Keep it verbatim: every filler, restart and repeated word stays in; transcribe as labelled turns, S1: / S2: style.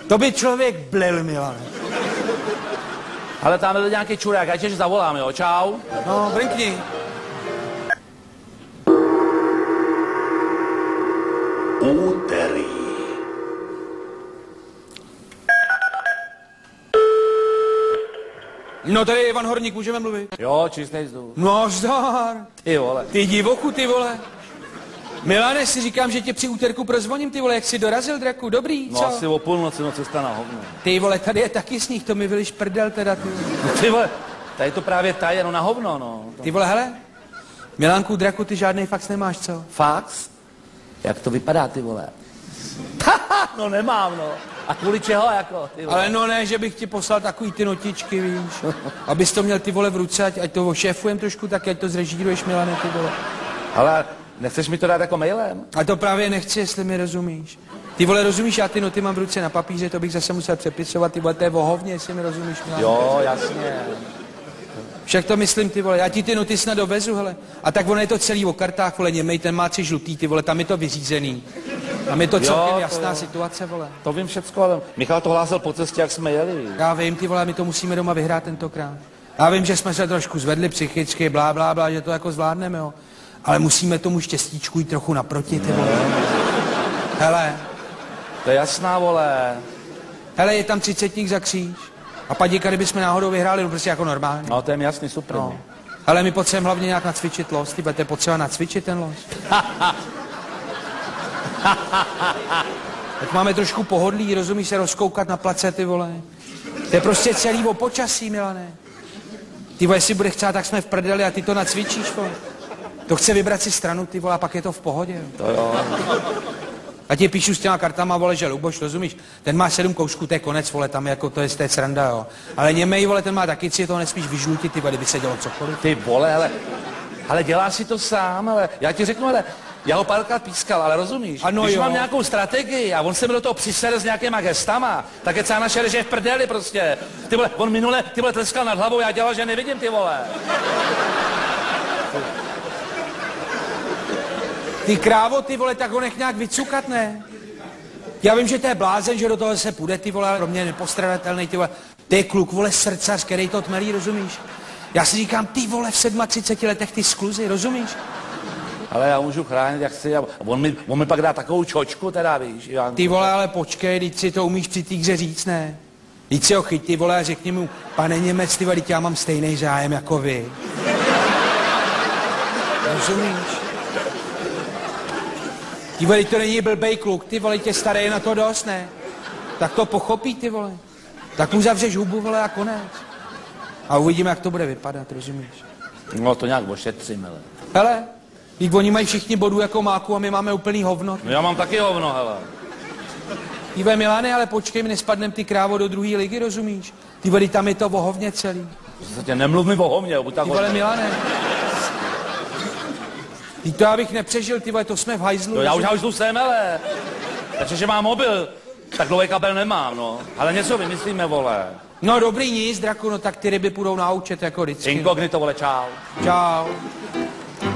S1: To by člověk blil, Milane.
S2: Ale tam byl nějaký čurák, já tě zavolám, jo, čau.
S1: No, brinkni.
S2: Úterý.
S1: No tady je Ivan Horník, můžeme mluvit?
S2: Jo, čistý vzduch.
S1: No zdar.
S2: Ty vole.
S1: Ty divochu, ty vole. Milane, si říkám, že tě při úterku prozvoním, ty vole, jak jsi dorazil, draku, dobrý, co?
S2: No asi o půlnoci, no cesta na hovno.
S1: Ty vole, tady je taky sníh, to mi vyliš prdel teda, ty vole.
S2: No ty vole, tady to právě taje, no na hovno, no.
S1: Ty vole, hele, Milánku, draku, ty žádnej fax nemáš, co?
S2: Fax? Jak to vypadá, ty vole? No nemám, no. A kvůli čeho, jako, ty vole?
S1: Ale no ne, že bych ti poslal takový ty notičky, víš. Abys to měl ty vole v ruce, ať, ať to ošéfujem trošku, tak ať to zrežíruješ, Milane, ty vole.
S2: Ale nechceš mi to dát jako mailem?
S1: A to právě nechci, jestli mi rozumíš. Ty vole, rozumíš, já ty noty mám v ruce na papíře, to bych zase musel přepisovat, ty vole, to je vohovně, jestli mi rozumíš, Milane.
S2: Jo, jasně.
S1: Však to myslím, ty vole, já ti ty noty snad dovezu, hele. A tak ono je to celý o kartách, vole, němej, ten má tři žlutý, ty vole, tam je to vyřízený. Tam je to celkem jasná
S2: jo.
S1: situace, vole.
S2: To vím všecko, ale Michal to hlásil po cestě, jak jsme jeli.
S1: Já vím, ty vole, my to musíme doma vyhrát tentokrát. Já vím, že jsme se trošku zvedli psychicky, blá, blá, blá, že to jako zvládneme, jo. Ale musíme tomu štěstíčku jít trochu naproti, ty vole. Hele.
S2: To je jasná, vole.
S1: Hele, je tam třicetník za kříž. A padíka, kdybychom náhodou vyhráli, no prostě jako normálně.
S2: No, to je mi jasný, super.
S1: No. Ale my potřebujeme hlavně nějak nacvičit los, ty budete potřeba nacvičit ten los. Tak máme trošku pohodlí, rozumíš, se rozkoukat na place, ty vole. To je prostě celý o počasí, Milane. Ty vole, jestli bude chcát, tak jsme v prdeli a ty to nacvičíš, vole. To chce vybrat si stranu, ty vole, a pak je to v pohodě, jo.
S2: To jo.
S1: A ti píšu s těma kartama, vole, že Luboš, rozumíš? Ten má sedm kousků, to je konec, vole, tam jako to je z té sranda, jo. Ale němej, vole, ten má taky tři, to nesmíš vyžlutit, ty vole, kdyby se dělo cokoliv.
S2: Ty vole, ale, ale děláš si to sám, ale já ti řeknu, ale já ho párkrát pískal, ale rozumíš?
S1: Ano,
S2: Když
S1: jo.
S2: mám nějakou strategii a on se mi do toho přisere s nějakýma gestama, tak je celá naše režie v prdeli prostě. Ty vole, on minule, ty vole, tleskal nad hlavou, já dělal, že nevidím, ty vole.
S1: Ty krávo, ty vole, tak ho nech nějak vycukat, ne? Já vím, že to je blázen, že do toho se půjde, ty vole, pro mě nepostradatelný, ty vole. To je kluk, vole, srdcař, který to tmelí, rozumíš? Já si říkám, ty vole, v třiceti sedmi letech ty skluzy, rozumíš?
S2: Ale já můžu chránit, jak chci, a on mi, on mi pak dá takovou čočku, teda, víš, Ivánku.
S1: Ty vole, ale počkej, teď si to umíš při týře říct, ne? Teď si ho chyť, ty vole, a řekni mu, pane Němec, ty vole, já mám stejný zájem jako vy. Rozumíš? Ty vole, to není blbej kluk, ty vole, tě starý je na to dost, ne? Tak to pochopí, ty vole. Tak mu zavřeš hubu, vole, a konec. A uvidíme, jak to bude vypadat, rozumíš?
S2: No to nějak ošetřím, hele.
S1: Hele, teď oni mají všichni bodů jako máku a my máme úplný hovno.
S2: No já mám taky hovno, hele.
S1: Ty vole, Miláne, ale počkej, my nespadnem ty krávo do druhé ligy, rozumíš? Ty vole, tam je to o hovně celý.
S2: Zatě nemluv mi o hovně, buď tak
S1: Ty vole, Miláne. Ty to já bych nepřežil, ty vole, to jsme v hajzlu.
S2: No já už, já už tu jsem, hele. Takže, že mám mobil, tak dlouhý kabel nemám, no. Ale něco vymyslíme, vole.
S1: No dobrý nic, draku, no tak ty ryby půjdou na účet jako vždycky.
S2: Inkognito, vole, čau.
S1: Čau.